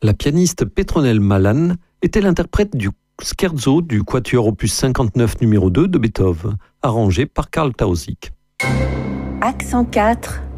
La pianiste Petronelle Malan était l'interprète du scherzo du quatuor opus 59 numéro 2 de Beethoven, arrangé par Karl Tausig. Accent 4.